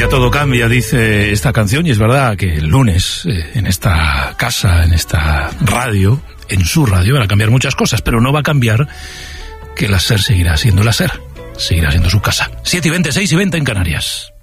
cambia, todo cambia, dice esta canción, y es verdad que el lunes en esta casa, en esta radio, en su radio, van a cambiar muchas cosas, pero no va a cambiar que la SER seguirá siendo la SER, seguirá siendo su casa. 7:20, 6:20 en Canarias.